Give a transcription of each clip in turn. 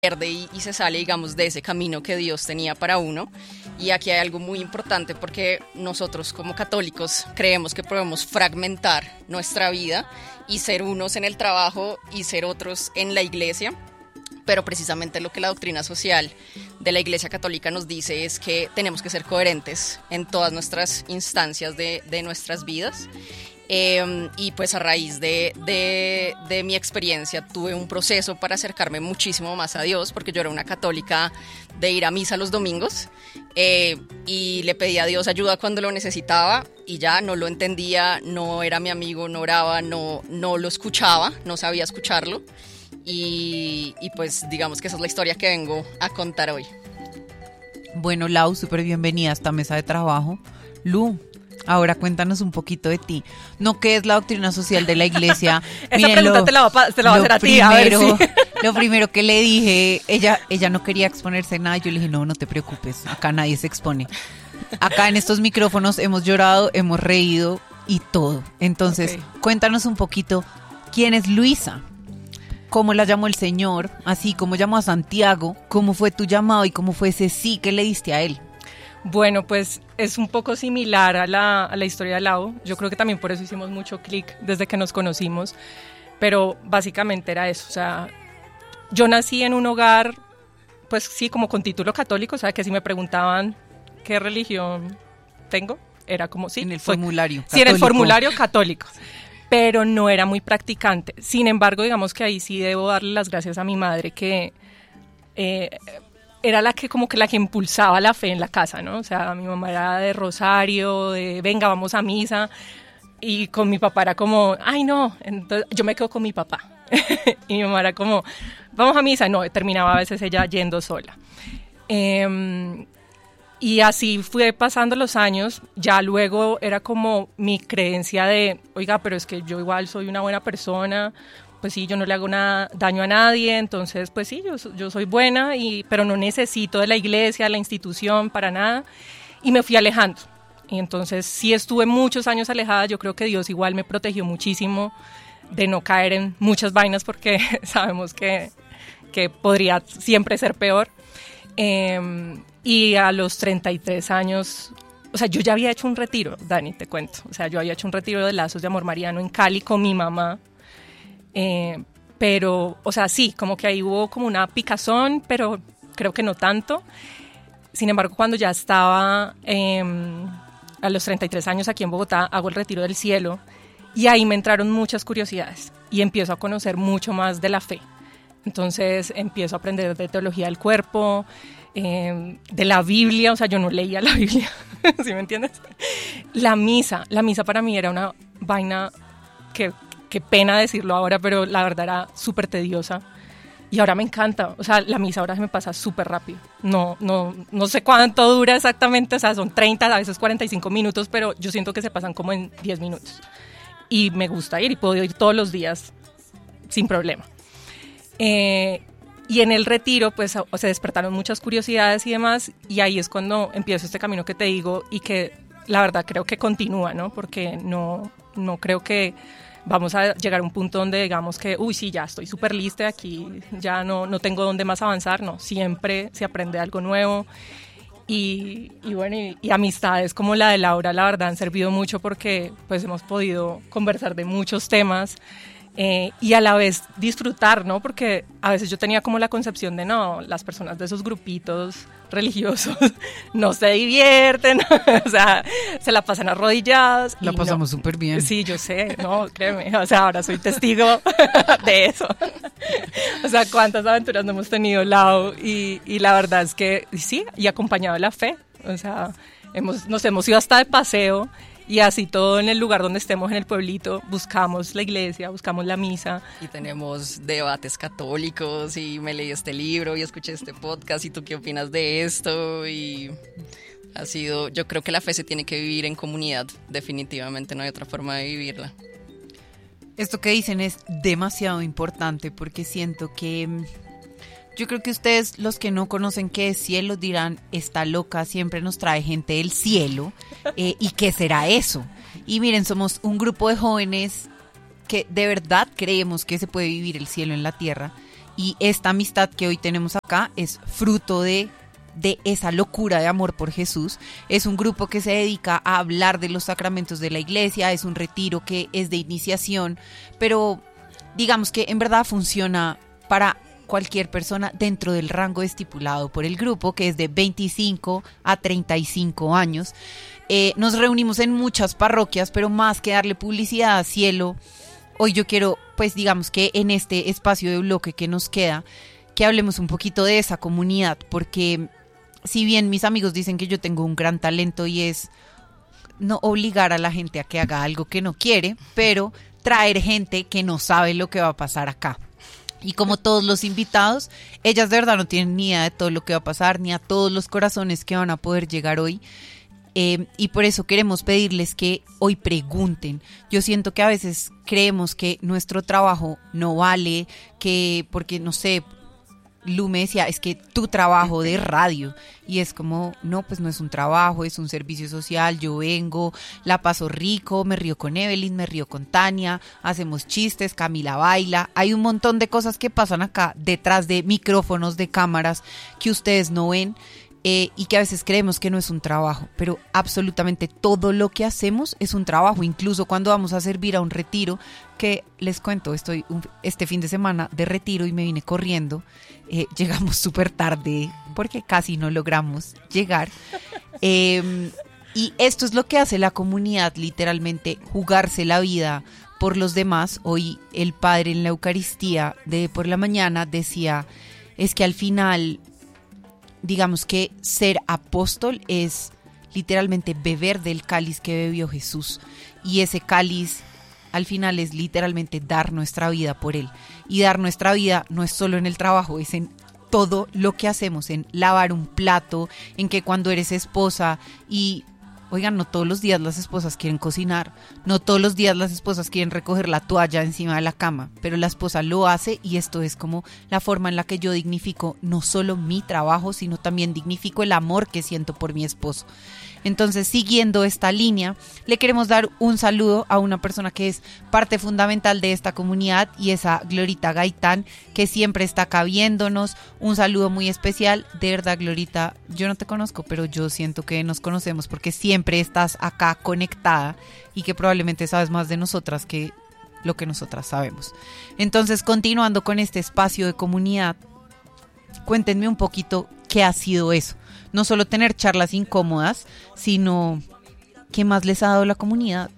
pierde y se sale, digamos, de ese camino que Dios tenía para uno. Y aquí hay algo muy importante porque nosotros como católicos creemos que podemos fragmentar nuestra vida y ser unos en el trabajo y ser otros en la iglesia. Pero precisamente lo que la doctrina social de la Iglesia Católica nos dice es que tenemos que ser coherentes en todas nuestras instancias de nuestras vidas. Y pues a raíz de mi experiencia tuve un proceso para acercarme muchísimo más a Dios, porque yo era una católica de ir a misa los domingos y le pedí a Dios ayuda cuando lo necesitaba y ya no lo entendía, no era mi amigo, no oraba, no lo escuchaba, no sabía escucharlo. Y pues digamos que esa es la historia que vengo a contar hoy. Bueno, Lau, súper bienvenida a esta mesa de trabajo. Lu, ahora cuéntanos un poquito de ti. ¿No qué es la doctrina social de la iglesia? Esa pregunta te la va a hacer a ti, a ver si. Lo primero que le dije, ella no quería exponerse nada, yo le dije, no te preocupes, acá nadie se expone. Acá en estos micrófonos hemos llorado, hemos reído y todo. Entonces, Cuéntanos un poquito, ¿quién es Luisa? ¿Cómo la llamó el Señor? Así como llamó a Santiago, ¿cómo fue tu llamado y cómo fue ese sí que le diste a él? Bueno, pues es un poco similar a la historia de Lau. Yo creo que también por eso hicimos mucho clic desde que nos conocimos, pero básicamente era eso. O sea, yo nací en un hogar, pues sí, como con título católico, o sea, que si me preguntaban qué religión tengo, era como sí. En el formulario católico. Sí, en el formulario católico. Pero no era muy practicante. Sin embargo, digamos que ahí sí debo darle las gracias a mi madre, que era la que impulsaba la fe en la casa, ¿no? O sea, mi mamá era de rosario, de venga, vamos a misa, y con mi papá era como, ay no, entonces yo me quedo con mi papá. Y mi mamá era como, vamos a misa, no, terminaba a veces ella yendo sola. Y así fue pasando los años, ya luego era como mi creencia de, oiga, pero es que yo igual soy una buena persona, pues sí, yo no le hago daño a nadie, entonces pues sí, yo soy buena, pero no necesito de la iglesia, de la institución, para nada, y me fui alejando. Y entonces sí estuve muchos años alejada, yo creo que Dios igual me protegió muchísimo de no caer en muchas vainas porque sabemos que podría siempre ser peor. Y a los 33 años, o sea, yo ya había hecho un retiro, Dani, te cuento. O sea, yo había hecho un retiro de Lazos de Amor Mariano en Cali con mi mamá. Pero, o sea, sí, como que ahí hubo como una picazón, pero creo que no tanto. Sin embargo, cuando ya estaba a los 33 años aquí en Bogotá, hago el Retiro del Cielo y ahí me entraron muchas curiosidades y empiezo a conocer mucho más de la fe. Entonces empiezo a aprender de teología del cuerpo, de la Biblia, o sea, yo no leía la Biblia, ¿sí me entiendes? La misa para mí era una vaina que, qué pena decirlo ahora, pero la verdad era súper tediosa. Y ahora me encanta, o sea, la misa ahora se me pasa súper rápido. No sé cuánto dura exactamente, o sea, son 30, a veces 45 minutos, pero yo siento que se pasan como en 10 minutos. Y me gusta ir y puedo ir todos los días sin problema. Y en el retiro, pues, se despertaron muchas curiosidades y demás, y ahí es cuando empiezo este camino que te digo y que la verdad creo que continúa, ¿no? Porque no creo que vamos a llegar a un punto donde digamos que, uy, sí, ya estoy súper lista aquí, ya no tengo dónde más avanzar, no, siempre se aprende algo nuevo. Y bueno, y amistades como la de Laura, la verdad, han servido mucho porque pues hemos podido conversar de muchos temas y a la vez disfrutar, ¿no? Porque a veces yo tenía como la concepción de, no, las personas de esos grupitos religiosos no se divierten, o sea, se la pasan arrodilladas. La pasamos súper bien. Sí, yo sé, no, créeme, o sea, ahora soy testigo de eso. O sea, cuántas aventuras no hemos tenido, Lau, y la verdad es que sí, y acompañado de la fe, o sea, nos hemos ido hasta de paseo. Y así todo en el lugar donde estemos en el pueblito, buscamos la iglesia, buscamos la misa. Y tenemos debates católicos y me leí este libro y escuché este podcast y tú qué opinas de esto. Y ha sido, yo creo que la fe se tiene que vivir en comunidad, definitivamente no hay otra forma de vivirla. Esto que dicen es demasiado importante porque siento que... Yo creo que ustedes, los que no conocen qué es cielo, dirán, está loca, siempre nos trae gente del cielo, ¿y qué será eso? Y miren, somos un grupo de jóvenes que de verdad creemos que se puede vivir el cielo en la tierra, Y esta amistad que hoy tenemos acá es fruto de esa locura de amor por Jesús. Es un grupo que se dedica a hablar de los sacramentos de la iglesia, es un retiro que es de iniciación, pero digamos que en verdad funciona para cualquier persona dentro del rango estipulado por el grupo, que es de 25 a 35 años. Nos reunimos en muchas parroquias, pero más que darle publicidad a Cielo, hoy yo quiero, pues digamos que en este espacio de bloque que nos queda, que hablemos un poquito de esa comunidad, porque si bien mis amigos dicen que yo tengo un gran talento y es no obligar a la gente a que haga algo que no quiere, pero traer gente que no sabe lo que va a pasar acá. Y como todos los invitados, ellas de verdad no tienen ni idea de todo lo que va a pasar, ni a todos los corazones que van a poder llegar hoy. Y por eso queremos pedirles que hoy pregunten. Yo siento que a veces creemos que nuestro trabajo no vale, que porque no sé, Lu me decía, es que tu trabajo de radio, y es como, no, pues no es un trabajo, es un servicio social, yo vengo, la paso rico, me río con Evelyn, me río con Tania, hacemos chistes, Camila baila, hay un montón de cosas que pasan acá detrás de micrófonos, de cámaras que ustedes no ven, y que a veces creemos que no es un trabajo, pero absolutamente todo lo que hacemos es un trabajo, incluso cuando vamos a servir a un retiro, que les cuento, estoy este fin de semana de retiro y me vine corriendo, llegamos súper tarde porque casi no logramos llegar, y esto es lo que hace la comunidad, literalmente jugarse la vida por los demás. Hoy el padre en la Eucaristía de por la mañana decía, es que al final, digamos que ser apóstol es literalmente beber del cáliz que bebió Jesús, y ese cáliz al final es literalmente dar nuestra vida por él, y dar nuestra vida no es solo en el trabajo, es en todo lo que hacemos, en lavar un plato, en que cuando eres esposa y oigan, no todos los días las esposas quieren cocinar, no todos los días las esposas quieren recoger la toalla encima de la cama, pero la esposa lo hace, y esto es como la forma en la que yo dignifico no solo mi trabajo, sino también dignifico el amor que siento por mi esposo. Entonces, siguiendo esta línea, le queremos dar un saludo a una persona que es parte fundamental de esta comunidad, y es a Glorita Gaitán, que siempre está acá viéndonos. Un saludo muy especial. De verdad, Glorita, yo no te conozco, pero yo siento que nos conocemos porque siempre estás acá conectada y que probablemente sabes más de nosotras que lo que nosotras sabemos. Entonces, continuando con este espacio de comunidad, cuéntenme un poquito qué ha sido eso. No solo tener charlas incómodas, sino ¿qué más les ha dado la comunidad?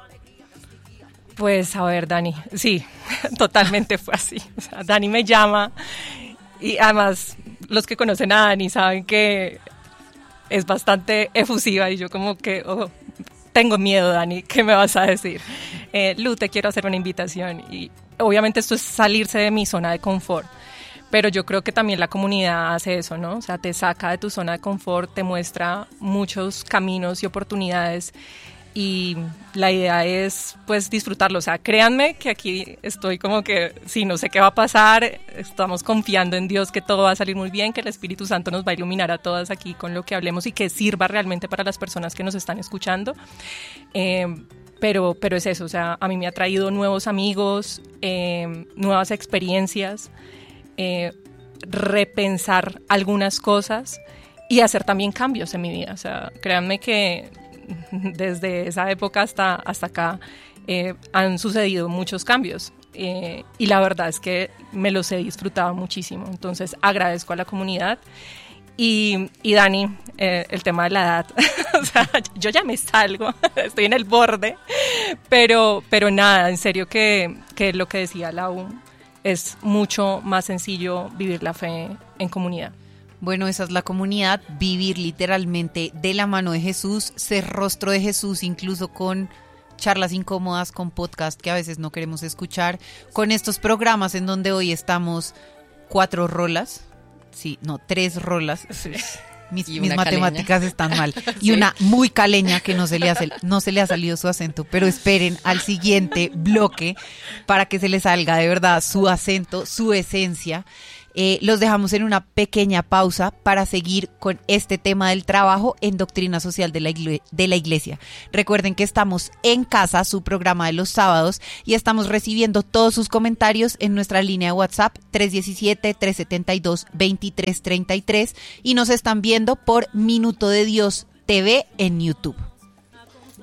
Pues a ver, Dani, sí, totalmente fue así. O sea, Dani me llama, y además los que conocen a Dani saben que es bastante efusiva, y yo como que tengo miedo, Dani, ¿qué me vas a decir? Lu, te quiero hacer una invitación, y obviamente esto es salirse de mi zona de confort. Pero yo creo que también la comunidad hace eso, ¿no? O sea, te saca de tu zona de confort, te muestra muchos caminos y oportunidades, y la idea es, pues, disfrutarlo. O sea, créanme que aquí estoy como que, sí, no sé qué va a pasar, estamos confiando en Dios que todo va a salir muy bien, que el Espíritu Santo nos va a iluminar a todas aquí con lo que hablemos y que sirva realmente para las personas que nos están escuchando. Pero es eso, o sea, a mí me ha traído nuevos amigos, nuevas experiencias, repensar algunas cosas y hacer también cambios en mi vida. O sea, créanme que desde esa época hasta acá han sucedido muchos cambios, y la verdad es que me los he disfrutado muchísimo. Entonces agradezco a la comunidad. Y Dani, el tema de la edad, o sea, yo ya me salgo, estoy en el borde, pero nada, en serio que lo que decía Lau, es mucho más sencillo vivir la fe en comunidad. Bueno, esa es la comunidad, vivir literalmente de la mano de Jesús, ser rostro de Jesús, incluso con charlas incómodas, con podcast que a veces no queremos escuchar, con estos programas en donde hoy estamos 4 rolas, sí, no, 3 rolas. Mis matemáticas están mal. Y sí, una muy caleña que no se le ha salido su acento, pero esperen al siguiente bloque para que se le salga de verdad su acento, su esencia. Los dejamos en una pequeña pausa para seguir con este tema del trabajo en Doctrina Social de la Iglesia. Recuerden que estamos en casa, su programa de los sábados, y estamos recibiendo todos sus comentarios en nuestra línea de WhatsApp 317-372-2333 y nos están viendo por Minuto de Dios TV en YouTube.